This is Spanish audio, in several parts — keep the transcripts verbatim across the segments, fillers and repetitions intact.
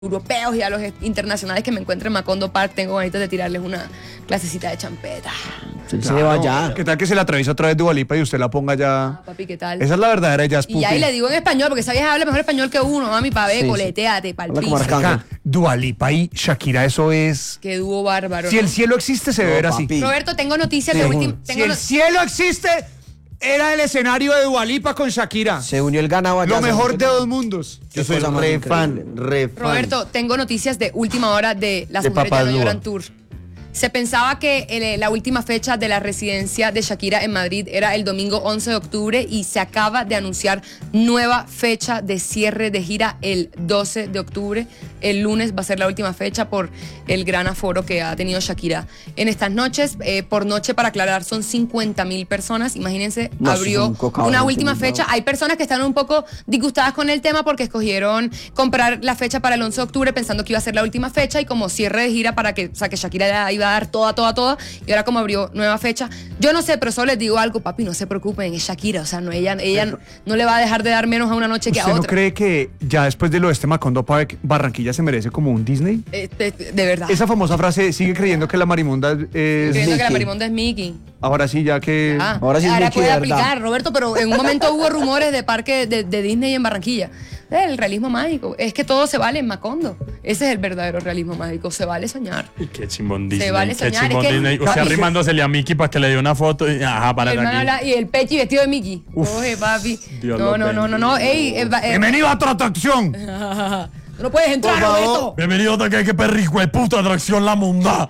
europeos y a los internacionales que me encuentren en Macondo Park, tengo ganitas de tirarles una clasecita de champeta. Sí, claro. Se va ya. ¿Qué tal que se la atraviesa otra vez Dua Lipa y usted la ponga ya? Ah, papi, ¿qué tal? Esa es la verdadera jazz pupi. Y ahí le digo en español, porque esa vieja habla mejor español que uno, mami, pa' ver, Sí, coleteate, sí. pa'l Habla como piso. arcángel. Acá, Dua Lipa y Shakira, eso es... Qué dúo bárbaro. Si el cielo existe, se debe No, ver así. papi. Roberto, tengo noticias de Sí. última... Si tengo el no- cielo existe, era el escenario de Dua Lipa con Shakira. Se unió el ganado allá. Lo mejor de dos mundos. Yo soy cosa más re increíble. fan, re fan. Roberto, tengo noticias de última hora de las De mujeres Papá ya no Dua. lloran tour. Se pensaba que el- la última fecha de la residencia de Shakira en Madrid era el domingo once de octubre y se acaba de anunciar nueva fecha de cierre de gira el doce de octubre. El lunes va a ser la última fecha por el gran aforo que ha tenido Shakira en estas noches. Eh, por noche, para aclarar, son cincuenta mil personas. Imagínense, No, eso es abrió un cocao, una no última entiendo. fecha. Hay personas que están un poco disgustadas con el tema porque escogieron comprar la fecha para el once de octubre pensando que iba a ser la última fecha y como cierre de gira para que, o sea, que Shakira ya iba a dar toda, toda, toda, y ahora como abrió nueva fecha, yo no sé, pero solo les digo algo, papi, no se preocupen, es Shakira, o sea, no, ella, ella no, no le va a dejar de dar menos a una noche que a ¿Usted otra. no cree que ya después de lo de este Macondo Park, Barranquilla se merece como un Disney? Eh, de, de verdad. Esa famosa frase, sigue creyendo que la marimonda es... Creyendo que la Mickey. marimonda es Mickey. Ahora sí, ya que... Ah, Ahora sí es Mickey puede de aplicar, verdad. Roberto, pero en un momento hubo rumores de parque de, de Disney en Barranquilla. El realismo mágico. Es que todo se vale en Macondo. Ese es el verdadero realismo mágico. Se vale soñar. Y qué chimbón Disney. Se vale qué soñar, chimbón es que- Disney. Usted Papi, arrimándosele a Mickey para que le dé una foto. Y, ajá, para Y, el man aquí. habla- y el Pechi vestido de Mickey. Uf. Oye, papi. Dios no, lo no, no, no, no. Ey, eh, va- eh, ¡Bienvenido a otra atracción! tú no puedes entrar, Por favor. Roberto. Bienvenido a que perrijo de puta atracción la munda.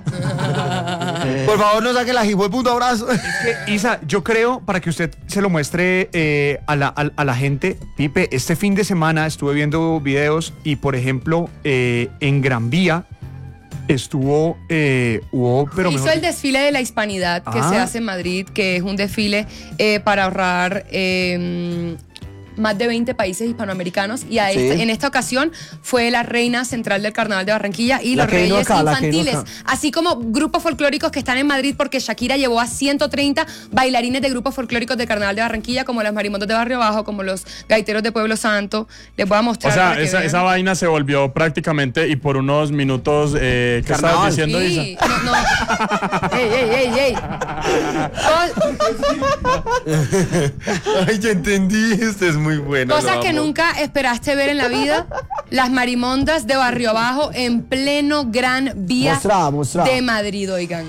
Por favor, no saque la hijo de puto abrazo. Es que, Isa, yo creo, para que usted se lo muestre eh, a, la, a, a la gente, Pipe, este fin de semana estuve viendo videos y, por ejemplo, eh, en Gran Vía estuvo, eh, hubo, pero Hizo mejor- el desfile de la hispanidad que Ah. se hace en Madrid, que es un desfile eh, para ahorrar eh, más de veinte países hispanoamericanos. Y a Sí. esta- en esta ocasión fue la reina central del Carnaval de Barranquilla y La los que vino reyes acá, la que vino infantiles. acá. Así como grupos folclóricos que están en Madrid porque Shakira llevó a ciento treinta bailarines de grupos folclóricos del Carnaval de Barranquilla, como las marimondas de Barrio Bajo, como los gaiteros de Pueblo Santo. Les voy a O mostrar. sea, para que esa, vean. esa vaina se volvió prácticamente y por unos minutos. Eh, ¿Qué Carnaval. estabas diciendo, Sí, Isa? no, no. ey, ey, ey, ey. Cos- Ay, ya entendí. Usted es muy bueno. Cosas lo que amo. nunca esperaste ver en la vida. Las marimondas de Barrio Abajo en pleno Gran Vía Mostrá, mostrá. de Madrid, oigan.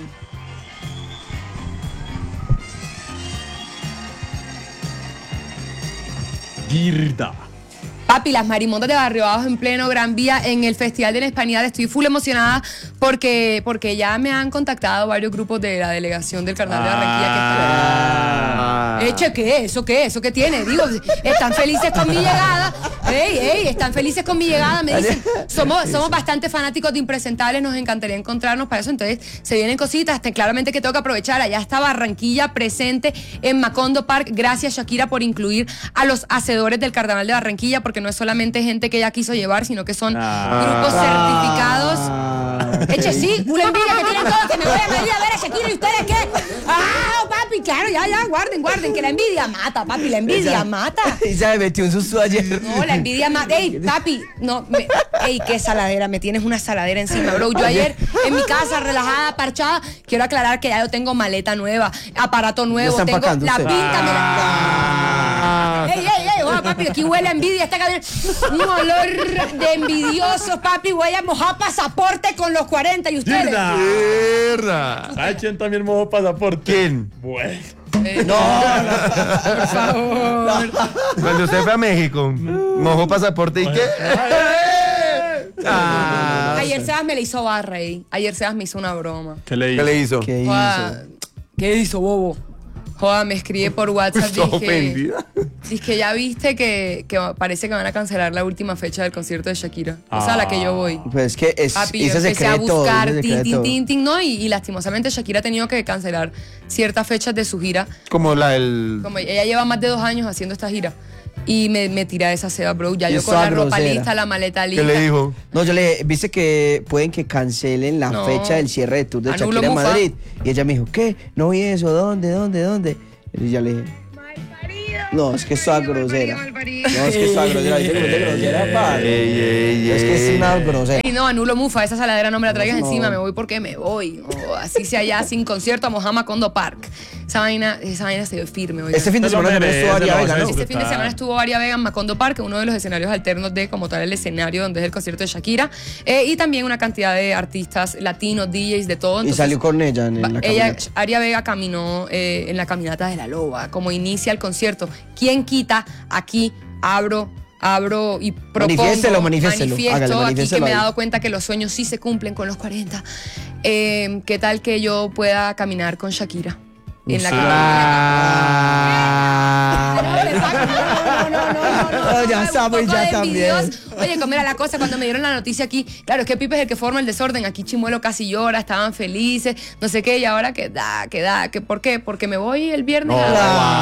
Girda. Papi, las marimondas de Barrio Abajo en pleno Gran Vía en el Festival de la Hispanidad. Estoy full emocionada porque, porque ya me han contactado varios grupos de la delegación del Carnaval de Barranquilla que Ah. Eche, ¿qué? ¿Eso qué? ¿Eso qué tiene? Digo, están felices con mi llegada. Ey, ey, están felices con mi llegada. Me dicen, somos, somos bastante fanáticos de Impresentables, nos encantaría encontrarnos para eso. Entonces, se vienen cositas. Te- claramente que tengo que aprovechar. Allá está Barranquilla presente en Macondo Park. Gracias, Shakira, por incluir a los hacedores del Carnaval de Barranquilla, porque no es solamente gente que ella quiso llevar, sino que son grupos certificados. Eche, sí, una envidia que tienen todos, que me voy a Madrid a ver a Shakira y ustedes qué. ¡Ah, papi! Claro, ya, ya, guarden, guarden, que la envidia mata, papi, la envidia Esa- mata. Y se me metió un susto ayer. No, la envidia mata. Ey, papi, no, me, ey, qué saladera, me tienes una saladera encima, bro. Yo ayer en mi casa, relajada, parchada, quiero aclarar que ya yo tengo maleta nueva, aparato nuevo, está tengo empacando la usted. pinta, me Ah. la... Ey, ey, ey, oh, papi, aquí huele a envidia esta cadena. Un olor de envidiosos, papi. Voy a mojar pasaporte con los cuarenta y ustedes. Girda. Mierda. ¿Sabes quién también mojó pasaporte? ¿Quién? Bueno. Eh, por favor. Cuando usted fue a México, mojó pasaporte y qué. Ah. Ayer Sebas me le hizo barra ahí. Ayer Sebas me hizo una broma. ¿Qué le ¿Qué hizo? le hizo? ¿Qué Joda, hizo? ¿qué hizo, bobo? Joda, me escribe por WhatsApp. Está Dije, ofendida. dije, ya viste que, que parece que van a cancelar la última fecha del concierto de Shakira. O sea, a la que yo voy. Pues es que es, Papi, yo ese empecé a secreto. buscar, ese tin, tin, secreto. tin, tin, ¿no? Y, y lastimosamente Shakira ha tenido que cancelar ciertas fechas de su gira. Como la del. Como ella lleva más de dos años haciendo esta gira. Y me, me tira esa seda, bro. Ya Y yo es con la toda ropa grosera. lista, la maleta ¿Qué lista. le dijo? No, yo le viste que pueden que cancelen la No. fecha del cierre de tour de Anulo Shakira en Mufa. Madrid. Y ella me dijo, ¿qué? No vi eso, ¿dónde, dónde, dónde? Y ya le dije, Malparido. No, es que es grosera. No, es que es grosera. Dice que es de grosera, padre. Ey, ey, Es que es ey. una grosera. Y no, anulo mufa, esa saladera no me la traigas No. encima, me voy porque me voy. O así sea ya sin concierto a Mojama Condo Park. Esa vaina, esa vaina se ve firme. oigan. Este fin de Te lo semana también estuvo mereces, Aria lo vas a Vega, ¿no? Este fin de disfrutar. semana estuvo Aria Vega en Macondo Park, uno de los escenarios alternos de como tal el escenario donde es el concierto de Shakira. Eh, y también una cantidad de artistas latinos, D Js, de todo. Y Entonces, salió con ella en, va- en la ella, camioneta. Aria Vega caminó eh, en la caminata de la Loba, como inicia el concierto. ¿Quién quita? Aquí abro abro y propongo, Manifiéstelo, manifiéstelo, manifiesto hágale, aquí que manifiéstelo me he ahí. dado cuenta que los sueños sí se cumplen con los cuarenta. Eh, ¿Qué tal que yo pueda caminar con Shakira? En la Ah. No, no, no, no, no, No, ya un estamos y poco ya de también. envidioso. Oye, como era la cosa cuando me dieron la noticia aquí, claro, es que Pipe es el que forma el desorden, aquí Chimuelo casi llora, estaban felices, no sé qué, y ahora que da, que da, que ¿por qué? Porque me voy el viernes a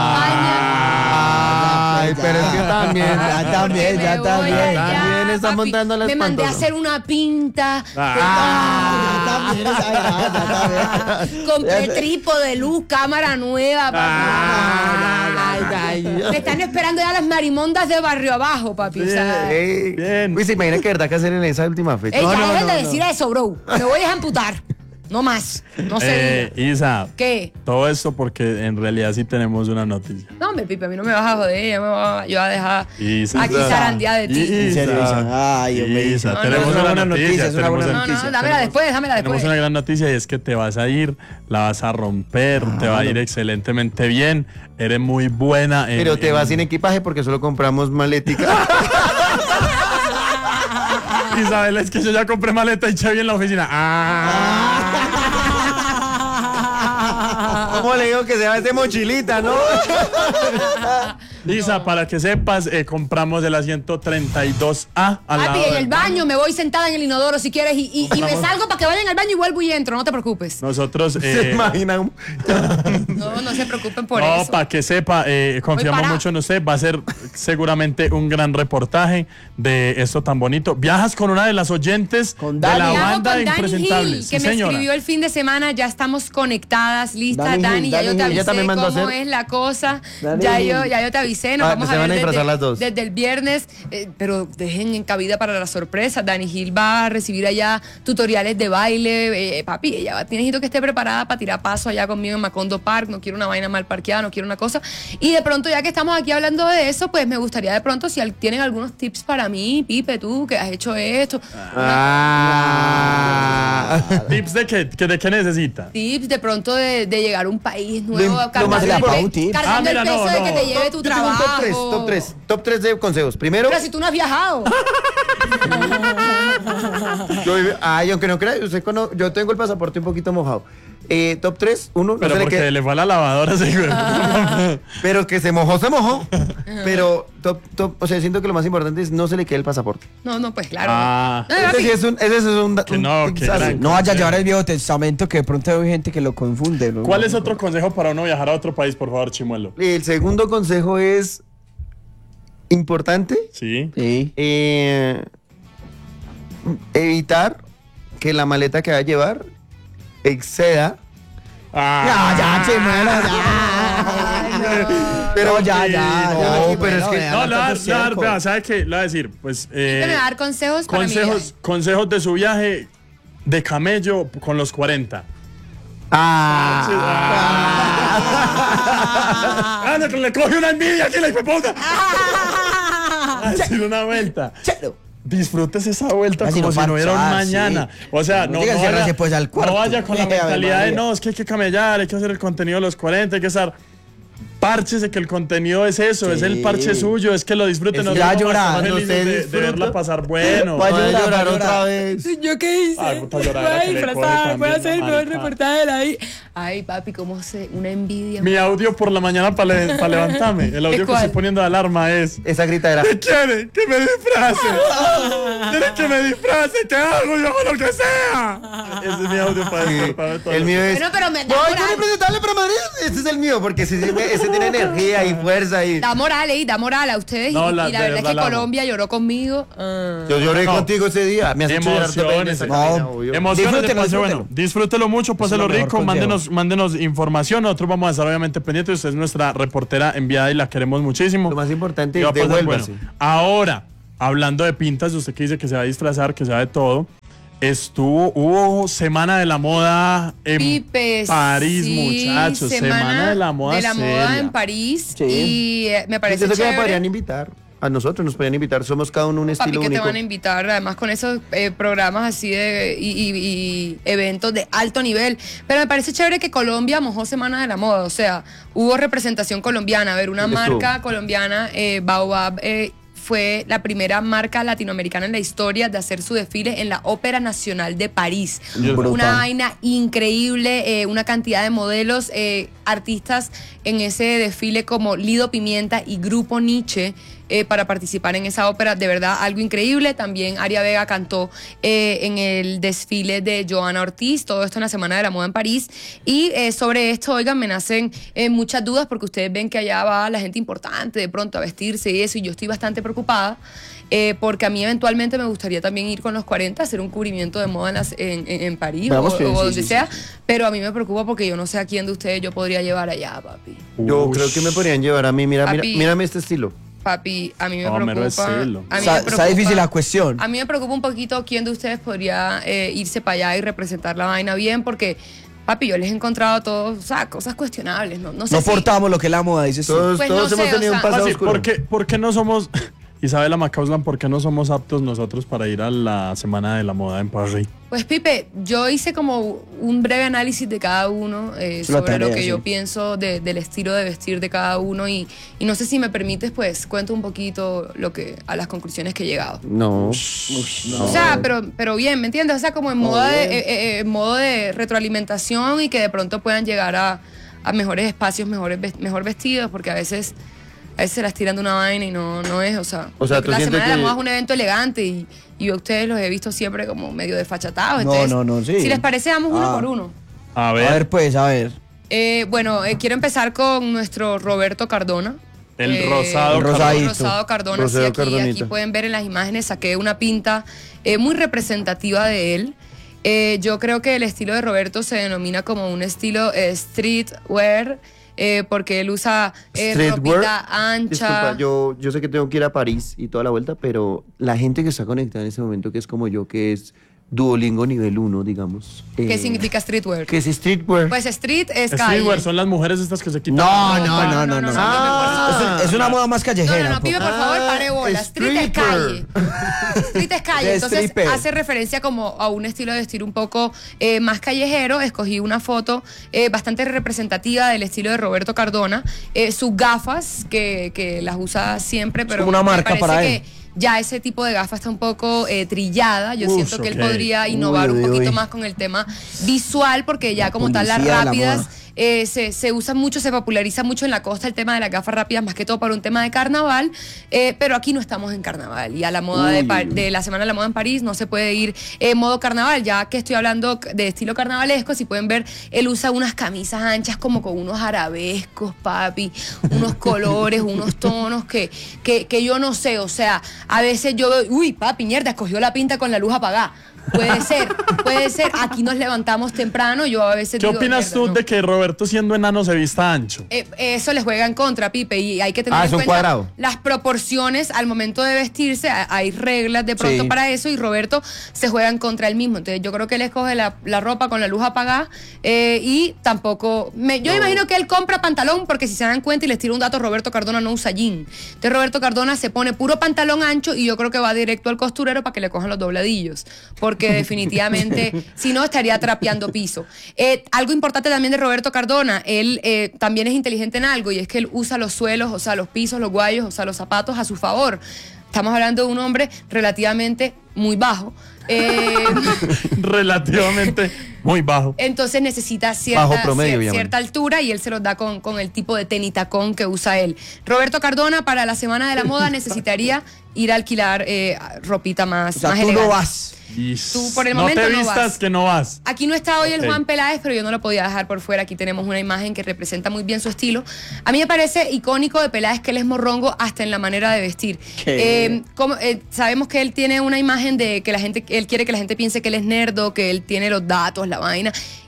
España. Ay, pero es que también. Ya también, Porque ya me voy también. allá, También está papi. montando la Me mandé a espantosa. hacer una pinta. Ah, ya también, ya, ya, ya también. Compré trípode, luz, cámara nueva, papi. Ay, ay, Me están esperando ya las marimondas de barrio abajo, papi. O sea, Ey, Bien. Uy, se imagina que verdad que hacer en esa última fecha. ey, No, ya no, dejen no, de no. decir eso, bro. Me voy a amputar. No más. No se Eh, diga. Isa, ¿Qué? todo esto porque en realidad sí tenemos una noticia. No, hombre, Pipe, a mí no me vas a joder. Yo, me voy a, yo voy a dejar Isa. aquí zarandeada de ti. En serio, Isa. Ay, hombre, Isa, Isa. No, tenemos no, una, es una buena noticia, noticia, es una tenemos buena una- No, no, noticia. dámela después, dámela Tenemos después. una gran noticia y es que te vas a ir, la vas a romper, te va a ir excelentemente bien, eres muy buena. en- Pero te en- vas sin equipaje porque solo compramos malética. Isabel, es que yo ya compré maleta y Chevy en la oficina. Ah. ¿Cómo le digo que se va de mochilita, no? Isa, para que sepas, eh, compramos el asiento treinta y dos A al lado Papi, en del el baño me voy sentada en el inodoro si quieres y, y- y me Vamos. salgo para que vayan al baño y vuelvo y entro, no te preocupes. Nosotros... Se eh, imagina un... No, no se preocupen por no, eso. para que sepa, eh, confiamos parada. mucho en usted. Va a ser seguramente un gran reportaje de esto tan bonito. Viajas con una de las oyentes Con de Dani. la Viajo banda con de Dani Impresentables. Hill, que Sí, me señora. escribió el fin de semana, ya estamos conectadas, listas, Dani Dani, Hill, ya yo Dani te Hill. Ella avisé también mandó a cómo hacer. es la cosa, Dani ya Hill. yo, ya yo te avisé, nos Ah, vamos se a van ver a disfrazar desde, las dos. desde el viernes, eh, pero dejen en cabida para la sorpresa, Dani Hill va a recibir allá tutoriales de baile, eh, papi, ella va, tiene que esté preparada para tirar paso allá conmigo en Macondo Park, no quiero una vaina mal parqueada, no quiero una cosa, y de pronto ya que estamos aquí hablando de eso, pues me gustaría de pronto si al- tienen algunos tips para mí, Pipe, tú que has hecho esto, Ah. ¿Tips de qué, que- de qué necesita? tips de pronto de, de llegar a un país nuevo, Lo- lo cargando, más el, importante. pe- cargando Ah, mira, el peso no, de no. que te lleve tu Yo tengo un trabajo. top tres, top tres, top tres de consejos. Primero, Pero si tú no has viajado. yo, ay, aunque no creas, usted cono- yo tengo el pasaporte un poquito mojado. Eh, top tres, uno, no Pero se le porque quede- le fue a la lavadora, sí, güey. pero que se mojó, se mojó. Pero top, top, o sea, siento que lo más importante es no se le quede el pasaporte. No, no, pues claro. Ah. No, Ese papi, sí es un, ese sí es un, Que un no, que tipsazo. gran- No vaya a llevar el Viejo Testamento que de pronto hay gente que lo confunde. ¿no? ¿Cuál es otro consejo para uno viajar a otro país, por favor, Chimuelo? El segundo consejo es importante. Sí. Sí. eh, evitar que la maleta que va a llevar exceda. Ah. Ya, ya, Chimuelo, ya. Pero ya, ya, ya. No, pero es que- Chimuelo, No, vea, le va a dar- tanto le va a dar- cerco. vea, ¿sabe qué? Le voy a decir, pues... eh, me va a dar consejos para mi consejos, viaje. consejos de su viaje de camello con los cuarenta. Ah, Ah, no, que le coge una envidia aquí la hipoputa. A decir una vuelta. Chelo. Disfrutes esa vuelta Así como no si no hubiera un parchar, mañana. sí. O sea, No no, diga, no ciérrase, vaya, pues, al cuarto. no vaya con la Ave mentalidad de María. no, es que hay que camellar, hay que hacer el contenido de los cuarenta, hay que estar. Párchese que el contenido es eso, Sí. es el parche suyo, es que lo disfruten. Es nosotros ya vamos a estar llorando, felices usted de, de disfruta. verla pasar bueno. Va a va a llorar, llorar va a otra llorar. vez. ¿Yo qué hice? Ay, puta llorada Voy a que le coge disfrazar, voy a también, hacer el mejor marica. reportaje de la vida. Ay, papi, cómo se... Una envidia. Mi audio por la mañana para levantarme, el audio que ¿Cuál? estoy poniendo de alarma es... Esa gritadera. ¿Qué quiere? Que me disfrace. ¿Quiere que me disfrace? ¿Qué hago? Yo hago lo que sea. Ese es mi audio para despertarme todo. El mío es. Bueno, pero me da ¡Voy moral. a representarle para Madrid! Ese es el mío, porque ese, ese, ese tiene energía y fuerza. Y... Da moral, eh, da moral a ustedes. No, y, la- y la de verdad es verdad que la amo. Colombia lloró conmigo. Ah. Yo lloré No. contigo ese día. Me has hecho llorar Emociones. también esa No. cabina, obvio. Emociones de Disfrútelo, pase, bueno, disfrútelo. disfrútelo mucho, páselo es lo mejor rico, consejo. mándenos mándenos, mándenos información. Nosotros vamos a estar obviamente pendientes. Usted es nuestra reportera enviada y la queremos muchísimo. Lo más importante Y va es a pasar, devuélvase. bueno, ahora, hablando de pintas, usted que dice que se va a disfrazar, que se va de todo. Estuvo, hubo Semana de la Moda en Pipe, París, sí, muchachos. Semana, de la Moda de la moda seria. en París. Sí. Y eh, me parece Siento que me chévere. podrían invitar. A nosotros nos podrían invitar. Somos cada uno un Papi, estilo que te único. van a invitar, además con esos eh, programas así de y, y- y eventos de alto nivel. Pero me parece chévere que Colombia mojó Semana de la Moda, o sea, hubo representación colombiana. A ver, una ¿Quién estuvo? marca colombiana, eh, Baobab, eh, fue la primera marca latinoamericana en la historia de hacer su desfile en la Ópera Nacional de París. Brutal. Una vaina increíble, eh, una cantidad de modelos, eh, artistas en ese desfile como Lido Pimienta y Grupo Nietzsche. Eh, para participar en esa ópera, de verdad algo increíble. También Aria Vega cantó eh, en el desfile de Joana Ortiz, todo esto en la Semana de la Moda en París. Y eh, sobre esto, oigan, me nacen eh, muchas dudas porque ustedes ven que allá va la gente importante de pronto a vestirse y eso, y yo estoy bastante preocupada. Eh, porque a mí eventualmente me gustaría también ir con los cuarenta a hacer un cubrimiento de moda en, las- en, en- en París Vamos o, bien, o sí, donde sí, sea, sí, sí. pero a mí me preocupa porque yo no sé a quién de ustedes yo podría llevar allá, papi. Yo Ush. creo que me podrían llevar a mí. Mira, mira, Papi. mírame este estilo. Papi, a mí me No, mero preocupa. estilo. A mí Está- me está preocupa- difícil la cuestión. A mí me preocupa un poquito quién de ustedes podría eh, irse para allá y representar la vaina bien, porque, papi, yo les he encontrado todos, o sea, cosas cuestionables. No, no sé No si- portamos lo que es la moda, dices tú. Todos, Pues todos no hemos sé, o tenido un sea- pasado Fácil, oscuro. ¿por qué, por qué no somos, Isabela Macauslan, por qué no somos aptos nosotros para ir a la Semana de la Moda en París? Pues, Pipe, yo hice como un breve análisis de cada uno eh, Es la sobre lo tarea, que yo sí. pienso de- del estilo de vestir de cada uno y, y no sé si me permites, pues, cuento un poquito lo que a las conclusiones que he llegado. No. O sea, pero, pero bien, ¿me entiendes? O sea, como en modo de, eh, eh, en modo de retroalimentación y que de pronto puedan llegar a, a mejores espacios, mejores ves- mejor vestidos, porque a veces, a veces se las tiran de una vaina y no, no es, o sea, O sea, la ¿tú sientes Semana de la que- Moda es un evento elegante y, y yo a ustedes los he visto siempre como medio desfachatados. No, entonces, no, no, sí. Si les parece, vamos uno Ah. por uno. A A ver, ver, pues, a ver. Eh, bueno, eh, quiero empezar con nuestro Roberto Cardona. El Eh, rosado El Cardona. rosadito. Rosado Cardona, Rosado sí, aquí, Cardonita. aquí pueden ver en las imágenes, saqué una pinta eh, muy representativa de él. Eh, yo creo que el estilo de Roberto se denomina como un estilo eh, streetwear, eh, porque él usa eh, Streetwear. ropita ancha. Disculpa, yo, yo sé que tengo que ir a París y toda la vuelta, pero la gente que está conectada en este momento, que es como yo, que es Duolingo nivel uno, digamos. ¿Qué eh, significa streetwear? ¿Qué es streetwear? Pues street es calle. Streetwear son las mujeres estas que se quitan. No, la ropa. no, no, no, no. Ah. Es, es una moda más No, callejera. no, no, pibe, por favor, pare bola. Ah, Street es stripper. calle. Street es calle. De Entonces stripper. hace referencia como a un estilo de vestir un poco eh, más callejero. Escogí una foto eh, bastante representativa del estilo de Roberto Cardona. Eh, sus gafas, que, que las usa siempre, pero como una me marca parece para que él. ya ese tipo de gafas está un poco eh, trillada. Yo Ush, siento que él ok. podría innovar Uy, un uy, poquito uy. más con el tema visual, porque ya como tal las Policía de la rápidas moda. eh, se, se usa mucho, se populariza mucho en la costa el tema de las gafas rápidas, más que todo para un tema de carnaval, eh, pero aquí no estamos en carnaval y a la moda de, Pa- de la Semana de la Moda en París no se puede ir en modo carnaval, ya que estoy hablando de estilo carnavalesco. Si pueden ver, él usa unas camisas anchas como con unos arabescos, papi, unos colores, unos tonos que, que, que yo no sé, o sea, a veces yo veo, uy, papi, mierda, escogió la pinta con la luz apagada. Puede ser, puede ser. Aquí nos levantamos temprano. Yo a veces ¿Qué digo, opinas mierda, tú no. de que Roberto siendo enano se vista ancho? Eh, eso les juega en contra, Pipe, y hay que tener Ah, en es un cuenta cuadrado. las proporciones al momento de vestirse. Ha- Hay reglas de pronto Sí. para eso y Roberto se juega en contra él mismo. Entonces yo creo que él escoge la, la ropa con la luz apagada eh, y tampoco... Me, yo imagino que él compra pantalón porque si se dan cuenta y les tiro un dato, Roberto Cardona no usa jean. Entonces Roberto Cardona se pone puro pantalón ancho y yo creo que va directo al costurero para que le cojan los dobladillos. Porque definitivamente, si no, estaría trapeando piso. Eh, algo importante también de Roberto Cardona, él eh, también es inteligente en algo y es que él usa los suelos, o sea, los pisos, los guayos, o sea, los zapatos a su favor. Estamos hablando de un hombre relativamente muy bajo. Eh, Relativamente muy bajo. entonces necesita cierta, Bajo promedio, cier- llaman. cierta altura y él se los da con, con el tipo de tenitacón que usa él. Roberto Cardona para la Semana de la Moda necesitaría ir a alquilar eh, ropita más, O sea, más tú elegante. no vas. Tú por el no momento te no vistas vas. que no vas. Aquí no está hoy el Ok. Juan Peláez, pero yo no lo podía dejar por fuera. Aquí tenemos una imagen que representa muy bien su estilo. A mí me parece icónico de Peláez que él es morrongo hasta en la manera de vestir. ¿Qué? Eh, como, eh, sabemos que él tiene una imagen de que la gente, él quiere que la gente piense que él es nerdo, que él tiene los datos, la vaina.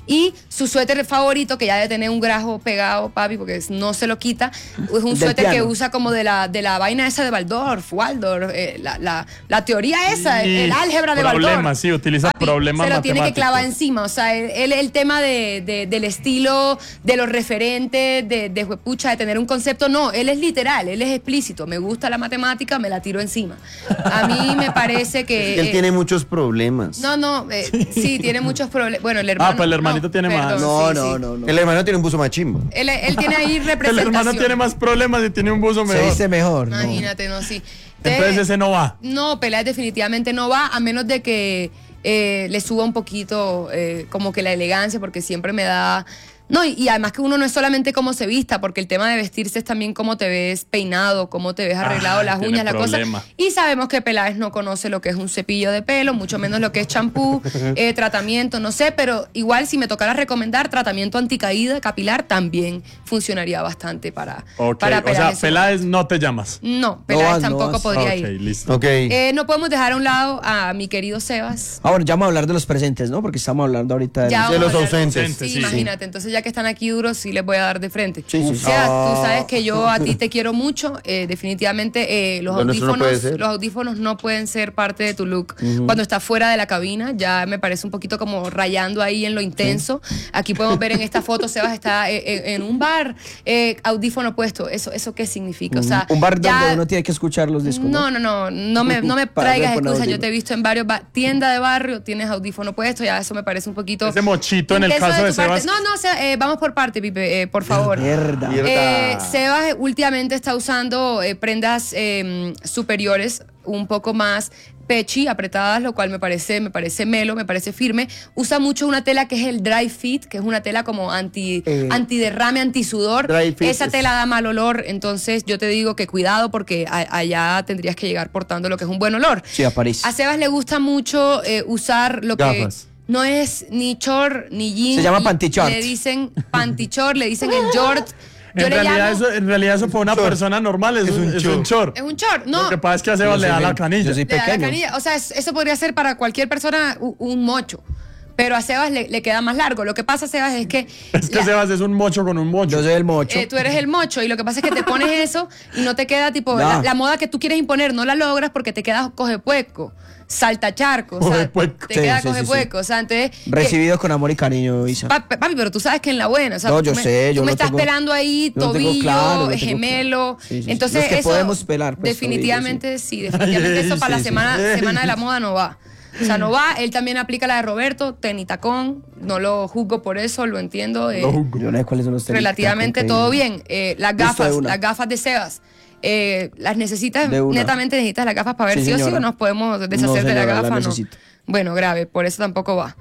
Y su suéter favorito, que ya debe tener un grajo pegado, papi, porque no se lo quita, es un suéter que usa como de la, de la vaina esa de Waldorf, Waldorf, eh, la, la, la teoría esa, el, el álgebra de Waldorf. Problemas, sí, utiliza Papi, problemas se lo tiene que matemáticos. clavar encima. O sea, el, el, el tema de, de, del estilo, de los referentes, de, de juepucha, de tener un concepto, no, él es literal, él es explícito. Me gusta la matemática, me la tiro encima. A mí me parece que... Es que él eh, tiene muchos problemas. No, no, eh, sí, tiene muchos problemas. Bueno, el hermano... Ah, pues el hermanito tiene más. No, sí, no, sí. no, no. El hermano tiene un buzo más chimbo. Él, él tiene ahí El representación. hermano tiene más problemas y tiene un buzo Se mejor. dice mejor. ¿no? Imagínate, no, sí. Entonces ese no va. No, Peláez definitivamente no va, a menos de que eh, le suba un poquito eh, como que la elegancia, porque siempre me da... No, y, y además que uno no es solamente cómo se vista, porque el tema de vestirse es también cómo te ves peinado, cómo te ves arreglado, Ah, las tiene uñas, la problema. cosa. Y sabemos que Peláez no conoce lo que es un cepillo de pelo, mucho menos lo que es champú, eh, tratamiento, no sé, pero igual si me tocara recomendar tratamiento anticaída capilar, también funcionaría bastante para, Ok, para o Peláez. sea, Peláez no te llamas. No, Peláez vas, no tampoco vas. podría Ok, ir. listo. Ok. Eh, no podemos dejar a un lado a mi querido Sebas. Ah, bueno, ya vamos a hablar de los presentes, ¿no? Porque estamos hablando ahorita de... Ya de vamos los a hablar- ausentes. Sí, Sí, sí. imagínate. Entonces, ya que están aquí duros, sí les voy a dar de frente. Sí, sí. Sebas, Ah. tú sabes que yo a ti te quiero mucho. eh, definitivamente, eh, los Lo nuestro no audífonos, puede ser. los audífonos no pueden ser parte de tu look. Cuando estás fuera de la cabina, ya me parece un poquito como rayando ahí en lo intenso. Aquí podemos ver en esta foto, Sebas está eh, eh, en un bar, eh, audífono puesto. ¿Eso, eso qué significa? O sea, un bar ya- donde uno tiene que escuchar los discos, ¿no? no, no, no, no me, no me Para traigas ver con excusas. Yo audífono. te he visto en varios ba- tiendas de barrio, tienes audífono puesto, ya eso me parece un poquito. Ese mochito en el intenso caso de tu parte. Sebas. No, no, o sea, eh, vamos por parte, Pipe, eh, por favor. Mierda. Eh, Sebas eh, últimamente está usando eh, prendas eh, superiores un poco más pechi, apretadas, lo cual me parece, me parece melo, me parece firme. Usa mucho una tela que es el dry fit, que es una tela como anti, Eh, antiderrame, antisudor. dry fit Esa es- tela da mal olor, entonces yo te digo que cuidado porque a- allá tendrías que llegar portando lo que es un buen olor. Sí, a París. A Sebas le gusta mucho eh, usar lo Gafas. que no es ni short ni jean. Se llama y panty-short. Le dicen panty-short, le dicen el short. Yo En le realidad, llamo- eso, en realidad eso fue una persona normal, es, un, es un chor. es un short, no. Lo que pasa es que a Sebas Yo le soy da la bien- canilla. yo soy Le da la pequeño. canilla. O sea, es- eso podría ser para cualquier persona u- un mocho. Pero a Sebas le, le queda más largo. Lo que pasa, Sebas, es que, Es que la- Sebas es un mocho con un mocho. Yo soy el mocho. eh, tú eres el mocho y lo que pasa es que te pones eso y no te queda tipo No. la, la moda que tú quieres imponer, no la logras porque te quedas cogepueco, saltacharco, o sea, Cogepueco. te Sí, queda sí, sí, cogepueco, o sea, entonces que- Recibido con amor y cariño, Isa. Pa- Papi, pero tú sabes que en la buena, o sea, No, tú yo me, sé, tú yo me lo estás tengo- pelando ahí yo lo tengo tobillo, claro, lo tengo gemelo. claro. Sí, sí, sí. Entonces Los que eso podemos pelar, pues, definitivamente sí, definitivamente Ay, eso para sí, la sí. semana Ay, semana de la sí. moda no va. O sea, no va, él también aplica la de Roberto, tenitacón, no lo juzgo por eso, lo entiendo. eh, Lo juzgo. Yo no sé cuáles son los tenis. relativamente Ok. todo bien. Eh, las Listo, gafas, de una. las gafas de Sebas. eh, las necesitas, De una. netamente necesitas las gafas para ver Sí, si o sí señora. o nos podemos deshacer No, de la señora, la gafa, ¿no? necesito. Bueno, grave, por eso tampoco va.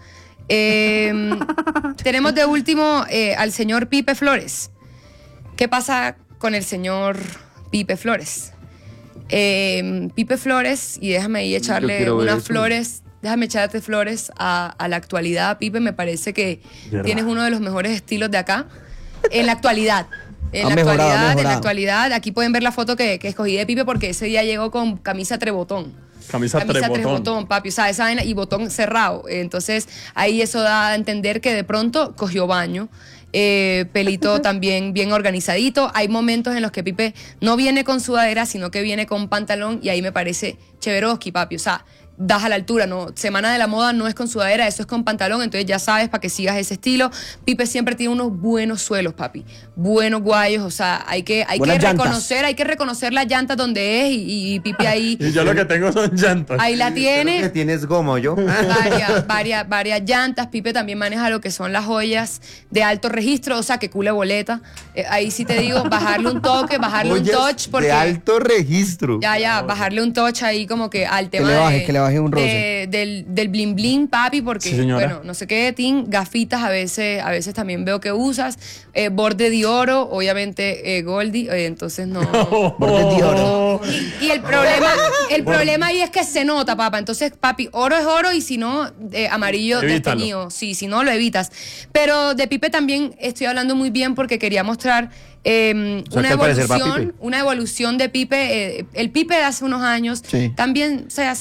Eh, tenemos de último eh, al señor Pipe Flores. ¿Qué pasa con el señor Pipe Flores? Eh, Pipe Flores, y déjame ahí echarle quiero ver unas eso. flores, déjame echarte flores a, a la actualidad, Pipe. Me parece que Verdad. tienes uno de los mejores estilos de acá. En la actualidad. En Ha la mejorado, ha actualidad, en la mejorado. actualidad. Aquí pueden ver la foto que, que escogí de Pipe porque ese día llegó con camisa trebotón. Camisa, Camisa tres tres botón. botón, papi, o sea, esa vaina y botón cerrado. Entonces, ahí eso da a entender que de pronto cogió baño. Eh, pelito también bien organizadito. Hay momentos en los que Pipe no viene con sudadera, sino que viene con pantalón y ahí me parece chéveroski, papi. O sea, das a la altura, ¿no? Semana de la moda no es con sudadera, eso es con pantalón, entonces ya sabes para que sigas ese estilo. Pipe siempre tiene unos buenos suelos, papi. Buenos guayos, o sea, hay que, hay que Buenas llantas. reconocer, hay que reconocer las llantas donde es y, y Pipe ahí, Y yo lo que tengo son llantas. ahí la tiene. Que tienes gomo, yo. Varias, varias, varias llantas. Pipe también maneja lo que son las joyas de alto registro, o sea, que cule boleta. Eh, ahí sí te digo, bajarle un toque, bajarle un Joyas touch, porque de alto registro. ya, ya, bajarle un touch ahí como que al tema le baje, de- que le baje un roce. de- del, del blin blin, papi, porque, Sí, señora. bueno, no sé qué, Tim, gafitas a veces, a veces también veo que usas, eh, borde de oro, obviamente eh, Goldie, eh, entonces no... Bordes de oro. Y, y el problema, el problema ahí es que se nota, papá. Entonces, papi, oro es oro y si no, eh, amarillo Evítalo. desteñido. Sí, si no, lo evitas. Pero de Pipe también estoy hablando muy bien porque quería mostrar eh, O sea, una que al parecer va evolución, Pipe. una evolución de Pipe. eh, el Pipe de hace unos años Sí. también, o sea, se vestía diferente.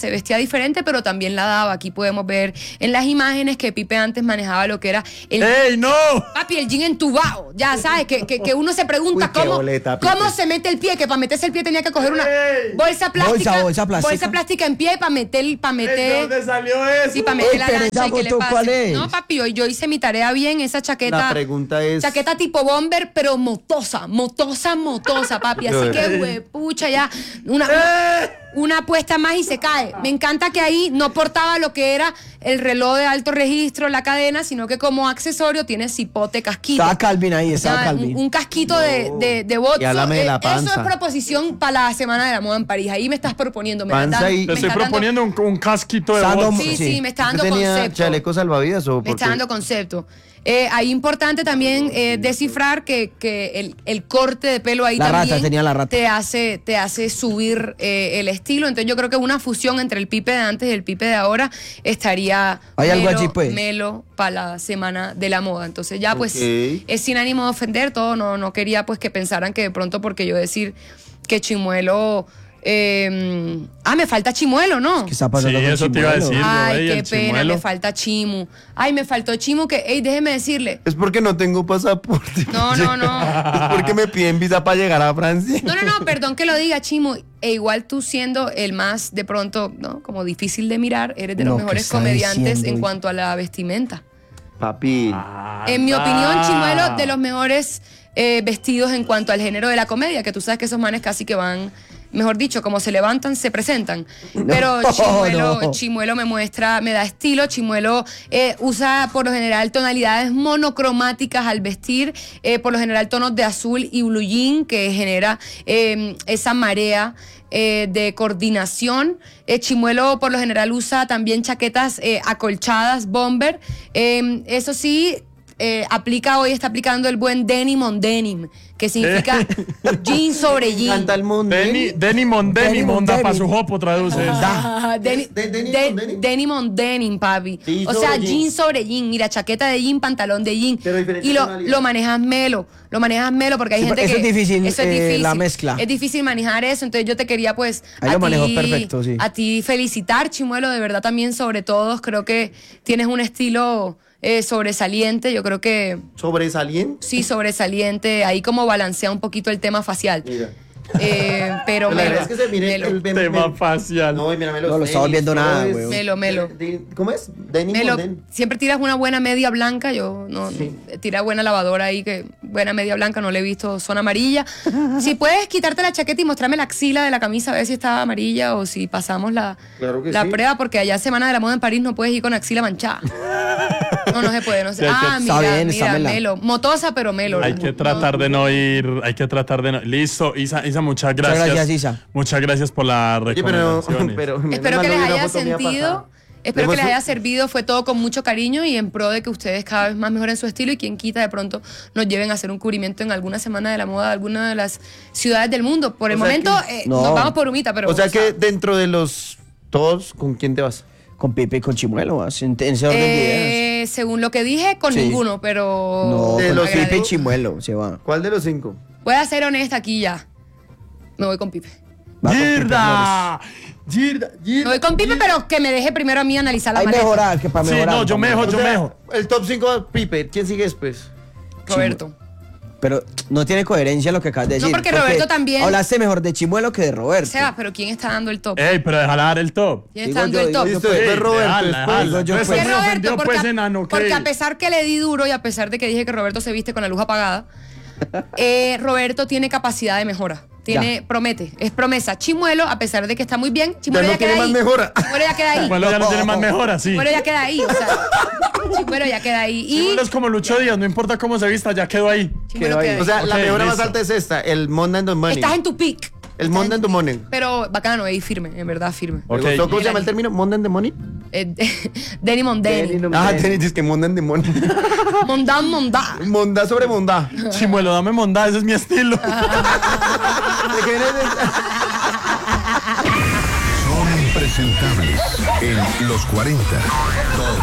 diferente, pero también la daba. Aquí podemos ver en las imágenes que Pipe antes manejaba lo que era el... ¡Ey, no! Papi, el jean entubado. Ya sabes, que, que, que uno se pregunta Uy, qué cómo, boleta, Pipe. cómo se mete el pie, que para meterse el pie tenía que coger una Ey. bolsa plástica. Bolsa, bolsa plástica. bolsa plástica en pie para meter, para ¿De meter... dónde salió eso? Sí, para meter Ey, la pero lancha esa y que le foto, pase. ¿cuál es? No, papi, yo, yo hice mi tarea bien, esa chaqueta. La pregunta es- Chaqueta tipo bomber, pero motosa, motosa, motosa, papi. Así que, huepucha, ya. Una, una, una apuesta más y se cae. Me encanta que ahí no portaba lo que era el reloj de alto registro, la cadena, sino que como accesorio tiene cipote, casquito. Estaba Calvin ahí, estaba Ya, Calvin. Un, un casquito de, de, de boxo. Y háblame de la Eh, Eso es panza. proposición para la Semana de la Moda en París. Ahí me estás proponiendo. Me Panza estás- y- Te me estoy estás dando- proponiendo un, un casquito de Sando- box. Sí, sí, Sí. me está dando ¿Usted tenía concepto. chalecos salvavidas o Me por está qué? dando concepto. Eh, ahí importante también eh, descifrar que, que el, el corte de pelo ahí La rata, también tenía la rata. te hace te hace subir eh, el estilo. Entonces yo creo que una fusión entre el Pipe de antes y el Pipe de ahora estaría ¿Hay algo melo, allí, pues? melo para la Semana de la Moda. Entonces ya pues Ok. es sin ánimo de ofender todo. No, no quería pues que pensaran que de pronto porque yo decir que Chimuelo... eh, ah, me falta Chimuelo, ¿no? ¿Qué está pasando Sí, con eso te iba a Chimuelo? decir. Ay, Ey, qué el pena, chimuelo. me falta Chimu. Ay, me faltó Chimu que, ey, déjeme decirle. Es porque no tengo pasaporte. No, no, no. Es porque me piden visa para llegar a Francia. No, no, no, perdón que lo diga, Chimu. E igual tú siendo el más, de pronto, ¿no? Como difícil de mirar, eres de los No, ¿qué mejores está comediantes diciendo, en hijo? cuanto a la vestimenta. Papi. En mi Ah. opinión, Chimuelo, de los mejores eh, vestidos en cuanto al género de la comedia, que tú sabes que esos manes casi que van, mejor dicho, como se levantan, se presentan. Pero Chimuelo, no. Chimuelo me muestra, me da estilo. Chimuelo eh, usa por lo general tonalidades monocromáticas al vestir, eh, por lo general tonos de azul y blue jean, que genera eh, esa marea eh, de coordinación. Eh, Chimuelo por lo general usa también chaquetas eh, acolchadas, bomber. Eh, eso sí, eh, aplica hoy, está aplicando el buen denim on denim, que significa jean sobre jean. Canta el mundo. Denny, Denny Mondeni, Denny Monda Mondeni. para su jopo traduce. Ah, deni- De- denim de- on denim. denim on denim, papi. Sí, o sobre sea, jean. jean sobre jean. Mira, chaqueta de jean, pantalón de jean. Pero diferente y lo, tonalidad. lo manejas melo. Lo manejas melo porque hay Sí, gente eso que. es difícil, Eso es eh, difícil. la mezcla. Es difícil manejar eso. Entonces yo te quería, pues. Ahí a lo manejó ti- perfecto, sí. A ti felicitar, Chimuelo, de verdad también sobre todos. Creo que tienes un estilo eh, sobresaliente. Yo creo que. Sobresaliente. Sí, sobresaliente. Ahí como balancea un poquito el tema facial. Mira. Eh, pero Pero la melo, verdad es que se mire melo. el me- Tema me- facial. No, y mírame los No lo estamos tenis, viendo todo nada, es- weón. Melo, melo. de- ¿Cómo es? Denim Melo, on denim. siempre tiras una buena media blanca. Yo no Sí. tira buena lavadora ahí, que buena media blanca, no le he visto zona amarilla. Si puedes quitarte la chaqueta y mostrarme la axila de la camisa, a ver si está amarilla o si pasamos la, Claro que la sí. prueba, porque allá Semana de la Moda en París no puedes ir con axila manchada. No, no se puede, no sé. Sí, hay que- Ah, Está mira, bien, está mira, mela. melo. Motosa, pero melo. Hay que tratar de no ir, hay que tratar de no. Listo, Isa, Isa, muchas Muchas gracias. gracias, Isa. Muchas gracias por la Oye, pero, recomendación. pero Espero menos que mal les no vi una haya foto mía sentido. pasada. Espero que les Hemos- haya servido, fue todo con mucho cariño y en pro de que ustedes cada vez más mejoren su estilo y quien quita de pronto nos lleven a hacer un cubrimiento en alguna semana de la moda de alguna de las ciudades del mundo. Por el O sea momento que- eh, No. nos vamos por humita, pero... O sea que dentro de los todos, ¿con quién te vas? Con Pipe y con Chimuelo, así, en, en ese orden de ideas. eh, según lo que dije, con Sí. ninguno, pero... No, de con los Pipe y agradezco. Chimuelo se va. ¿Cuál de los cinco? Voy a ser honesta aquí ya. Me voy con Pipe. Va con Pipe ¡Girda! ¡Girda! Me ¡Girda! voy con Pipe, pero que me deje primero a mí analizar la Hay maleta. mejorar, que para Sí, mejorar. no, yo pa' mejo, mejorar. yo O sea, mejo. El top cinco, Pipe. ¿Quién sigue después? Roberto. Pero no tiene coherencia lo que acabas de No, decir. porque Roberto también- Hablaste mejor de Chimuelo que de Roberto. Seba, pero ¿quién está dando el top? Ey, pero déjala dar el top. ¿Quién digo está dando yo, el top? digo Listo, pues, después Ey, Roberto. déjala, después- déjala. digo yo, Pues pues. me Porque ofendió, Roberto, pues, porque, a- enano, ¿qué? porque a pesar que le di duro y a pesar de que dije que Roberto se viste con la luz apagada, eh, Roberto tiene capacidad de mejora. Tiene, Ya. promete, es promesa. Chimuelo, a pesar de que está muy bien, Chimuelo Ya ya, no queda tiene ahí. más mejora. Chimuelo ya queda ahí. Bueno, ya no tiene más mejora, sí. Chimuelo ya queda ahí, o sea. Chimuelo ya queda ahí. Y Chimuelo es como Lucho Díaz, no importa cómo se vista, ya quedó ahí. Chimuelo quedó ahí. queda ahí. O sea, la Ok, mejora más listo. alta es esta, el Monday and the Money. Estás en tu peak. El Monday and the Money. Pero bacano, ahí firme, en verdad firme. Ok. ¿Me gustó cómo se llama el término? Monday and the Money. Eh, Denim on denim. Ah, tenis que Monday and the Money. Mondá, mondá. Mondá sobre mondá. Chimuelo, dame mondá, ese es mi estilo. ¿De qué viene? Son impresentables en los cuarenta.